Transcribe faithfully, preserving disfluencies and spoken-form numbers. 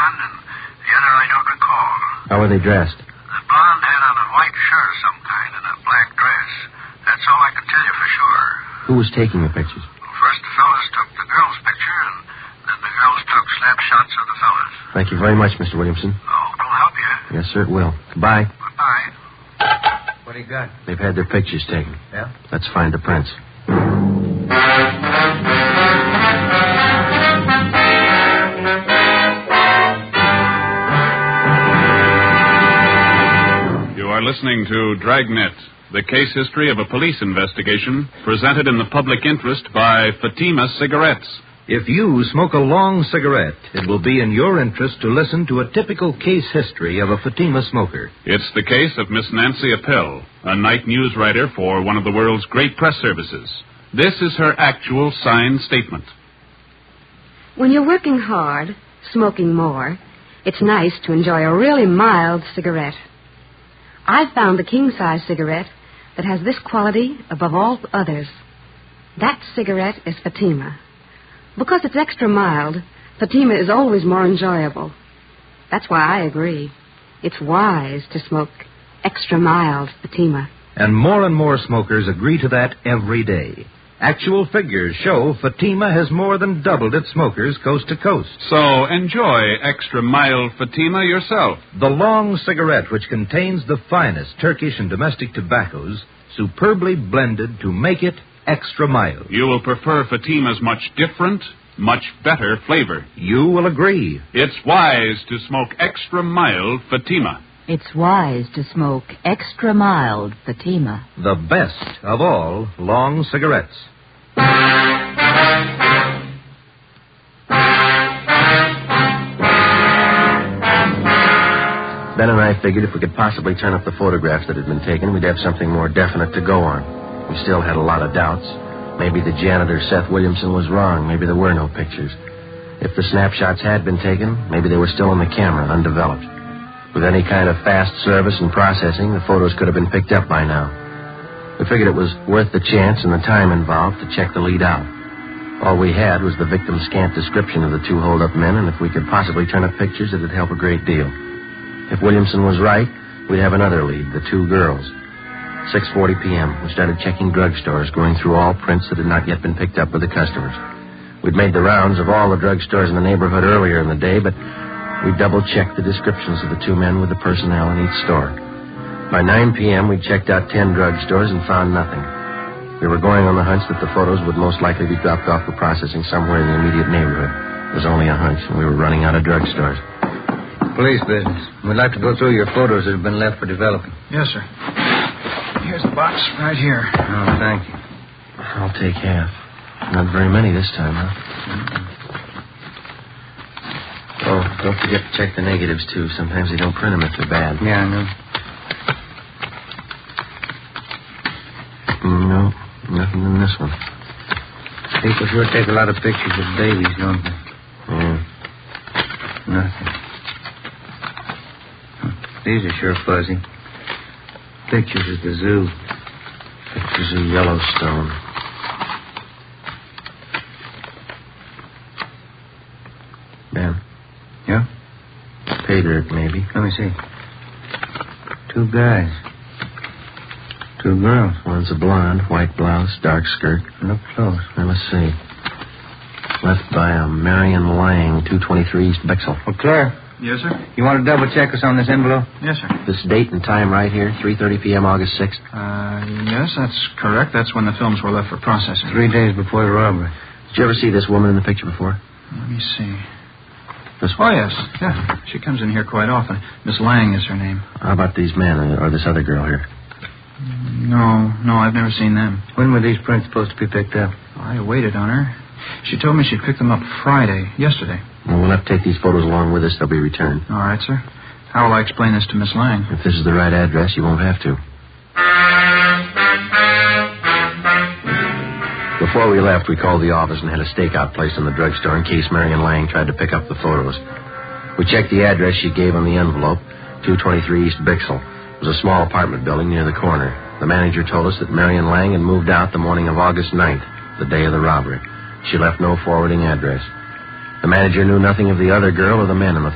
one, and the other I don't recall. How were they dressed? The blonde had on a white shirt of some kind and a black dress. That's all I can tell you for sure. Who was taking the pictures? Well, first the fellas took the girl's picture, and then the girls took snapshots of the fellas. Thank you very much, Mister Williamson. Oh, it'll help you. Yes, sir, it will. Goodbye. Goodbye. What do you got? They've had their pictures taken. Yeah? Let's find the prints. You are listening to Dragnet, the case history of a police investigation presented in the public interest by Fatima Cigarettes. If you smoke a long cigarette, it will be in your interest to listen to a typical case history of a Fatima smoker. It's the case of Miss Nancy Appel, a night news writer for one of the world's great press services. This is her actual signed statement. When you're working hard, smoking more, it's nice to enjoy a really mild cigarette. I've found the king-size cigarette that has this quality above all others. That cigarette is Fatima. Because it's extra mild, Fatima is always more enjoyable. That's why I agree. It's wise to smoke extra mild Fatima. And more and more smokers agree to that every day. Actual figures show Fatima has more than doubled its smokers coast to coast. So enjoy extra mild Fatima yourself. The long cigarette, which contains the finest Turkish and domestic tobaccos, superbly blended to make it extra mild. You will prefer Fatima's much different, much better flavor. You will agree. It's wise to smoke extra mild Fatima. It's wise to smoke extra mild Fatima. The best of all long cigarettes. Ben and I figured if we could possibly turn up the photographs that had been taken, we'd have something more definite to go on. We still had a lot of doubts. Maybe the janitor, Seth Williamson, was wrong. Maybe there were no pictures. If the snapshots had been taken, maybe they were still on the camera, undeveloped. With any kind of fast service and processing, the photos could have been picked up by now. We figured it was worth the chance and the time involved to check the lead out. All we had was the victim's scant description of the two hold-up men, and if we could possibly turn up pictures, it'd help a great deal. If Williamson was right, we'd have another lead, the two girls. six forty p.m., we started checking drugstores, going through all prints that had not yet been picked up with the customers. We'd made the rounds of all the drugstores in the neighborhood earlier in the day, but we double-checked the descriptions of the two men with the personnel in each store. By nine p.m., we checked out ten drugstores and found nothing. We were going on the hunch that the photos would most likely be dropped off for processing somewhere in the immediate neighborhood. It was only a hunch, and we were running out of drugstores. Police business. We'd like to go through your photos that have been left for developing. Yes, sir. Here's the box right here. Oh, thank you. I'll take half. Not very many this time, huh? Oh, don't forget to check the negatives, too. Sometimes they don't print them if they're bad. Yeah, I know. No, nothing in this one. People sure take a lot of pictures of babies, don't they? Yeah. Nothing. These are sure fuzzy. Pictures of the zoo. Pictures of Yellowstone. Ben. Yeah? Pay dirt, maybe. Let me see. Two guys. Two girls. One's a blonde, white blouse, dark skirt. Look close. Now, let's see. Left by a Marion Lang, two twenty-three East Bexel. Well, Claire. Yes, sir? You want to double-check us on this envelope? Yes, sir. This date and time right here, three thirty p.m., August sixth. Uh, yes, that's correct. That's when the films were left for processing. Three days before the robbery. Did you ever see this woman in the picture before? Let me see. This Oh, one? yes. Yeah, she comes in here quite often. Miss Lang is her name. How about these men or, or this other girl here? No, no, I've never seen them. When were these prints supposed to be picked up? I waited on her. She told me she'd pick them up Friday, yesterday. Well, we'll have to take these photos along with us. They'll be returned. All right, sir. How will I explain this to Miss Lang? If this is the right address, you won't have to. Before we left, we called the office and had a stakeout placed in the drugstore in case Marion Lang tried to pick up the photos. We checked the address she gave on the envelope, two twenty-three East Bixel. It was a small apartment building near the corner. The manager told us that Marion Lang had moved out the morning of August ninth, the day of the robbery. She left no forwarding address. The manager knew nothing of the other girl or the men in the